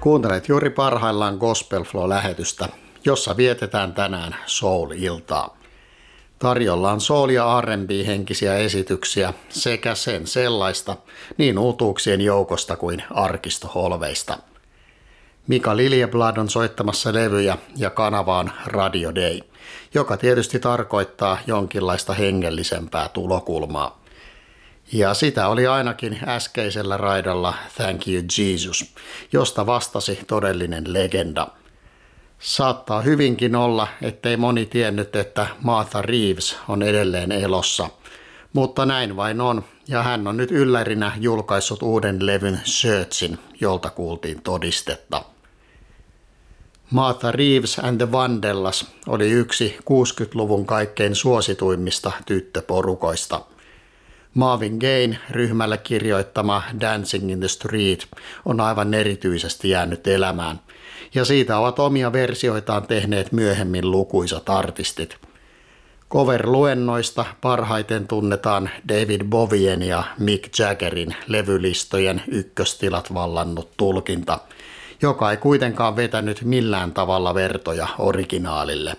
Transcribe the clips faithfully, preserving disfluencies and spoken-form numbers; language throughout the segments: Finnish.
Kuuntelet juuri parhaillaan Gospel Flow-lähetystä, jossa vietetään tänään soul-iltaa. Tarjolla on soul- ja R and B-henkisiä esityksiä sekä sen sellaista niin uutuuksien joukosta kuin arkistoholveista. Mika Liljeblad on soittamassa levyjä ja kanavaan Radio Day, joka tietysti tarkoittaa jonkinlaista hengellisempää tulokulmaa. Ja sitä oli ainakin äskeisellä raidalla Thank You Jesus, josta vastasi todellinen legenda. Saattaa hyvinkin olla, ettei moni tiennyt, että Martha Reeves on edelleen elossa, mutta näin vain on, ja hän on nyt yllärinä julkaissut uuden levyn Searchin, jolta kuultiin todistetta. Martha Reeves and the Vandellas oli yksi kuusikymmentäluvun kaikkein suosituimmista tyttöporukoista. Marvin Gaye ryhmälle kirjoittama Dancing in the Street on aivan erityisesti jäänyt elämään, ja siitä ovat omia versioitaan tehneet myöhemmin lukuisat artistit. Cover-luennoista parhaiten tunnetaan David Bowien ja Mick Jaggerin levylistojen ykköstilat vallannut tulkinta, joka ei kuitenkaan vetänyt millään tavalla vertoja originaalille.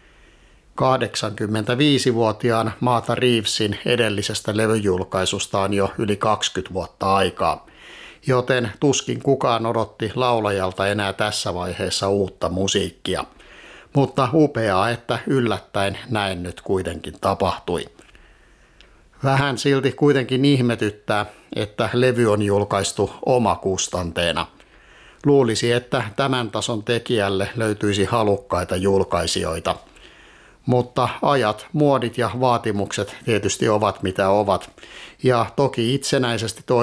kahdeksankymmentäviisivuotiaan Martha Reevesin edellisestä levyjulkaisusta on jo yli kaksikymmentä vuotta aikaa, joten tuskin kukaan odotti laulajalta enää tässä vaiheessa uutta musiikkia. Mutta upeaa, että yllättäen näin nyt kuitenkin tapahtui. Vähän silti kuitenkin ihmetyttää, että levy on julkaistu omakustanteena. Luulisi, että tämän tason tekijälle löytyisi halukkaita julkaisijoita. Mutta ajat, muodit ja vaatimukset tietysti ovat mitä ovat, ja toki itsenäisesti